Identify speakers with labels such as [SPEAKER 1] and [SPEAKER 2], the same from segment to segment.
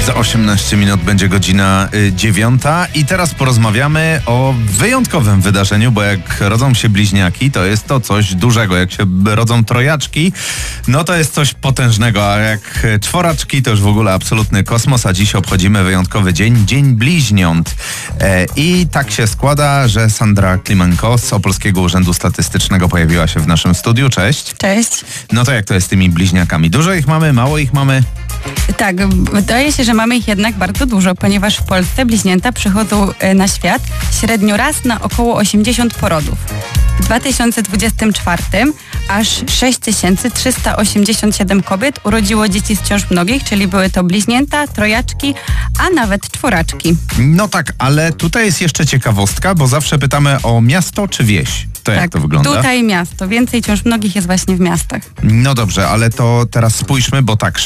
[SPEAKER 1] Za 18 minut będzie godzina 9 i teraz porozmawiamy o wyjątkowym wydarzeniu, bo jak rodzą się bliźniaki, to jest to coś dużego. Jak się rodzą trojaczki, no to jest coś potężnego, a jak czworaczki, to już w ogóle absolutny kosmos, a dziś obchodzimy wyjątkowy dzień, Dzień Bliźniąt. I tak się składa, że Sandra Klimenko z Opolskiego Urzędu Statystycznego pojawiła się w naszym studiu. Cześć.
[SPEAKER 2] Cześć.
[SPEAKER 1] No to jak to jest z tymi bliźniakami? Dużo ich mamy, mało ich mamy?
[SPEAKER 2] Tak, wydaje się, że mamy ich jednak bardzo dużo, ponieważ w Polsce bliźnięta przychodzą na świat średnio raz na około 80 porodów. W 2024 aż 6387 kobiet urodziło dzieci z ciąż mnogich, czyli były to bliźnięta, trojaczki, a nawet czworaczki.
[SPEAKER 1] No tak, ale tutaj jest jeszcze ciekawostka, bo zawsze pytamy o miasto czy wieś. To jak to wygląda?
[SPEAKER 2] Tutaj miasto. Więcej ciąż mnogich jest właśnie w miastach.
[SPEAKER 1] No dobrze, ale to teraz spójrzmy, bo tak,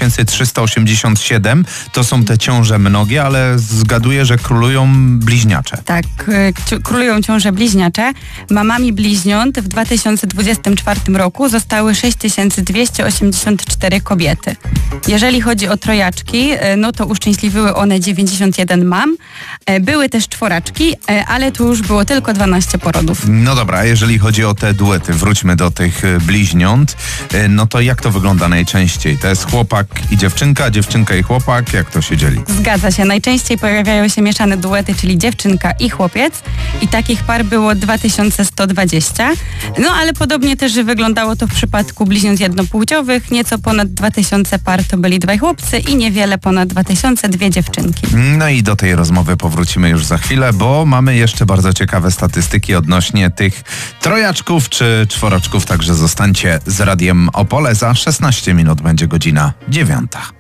[SPEAKER 1] 6387 to są te ciąże mnogie, ale zgaduję, że królują bliźniacze.
[SPEAKER 2] Tak, królują ciąże bliźniacze. Mamami bliźniąt w 2024 roku zostały 6284 kobiety. Jeżeli chodzi o trojaczki, no to uszczęśliwiły one 91 mam. Były też czworaczki, ale tu już było tylko 12 porodów.
[SPEAKER 1] No dobra, a jeżeli chodzi o te duety, wróćmy do tych bliźniąt, no to jak to wygląda najczęściej? To jest chłopak i dziewczynka i chłopak, jak to się dzieli?
[SPEAKER 2] Zgadza się, najczęściej pojawiają się mieszane duety, czyli dziewczynka i chłopiec i takich par było 2120. No ale podobnie też wyglądało to w przypadku bliźniąt jednopłciowych, nieco ponad 2000 par to byli dwaj chłopcy i niewiele ponad 2000 dwie dziewczynki.
[SPEAKER 1] No i do tej rozmowy powrócimy już za chwilę, bo mamy jeszcze bardzo ciekawe statystyki odnośnie tych trojaczków czy czworaczków, także zostańcie z Radiem Opole. Za 16 minut będzie godzina 9.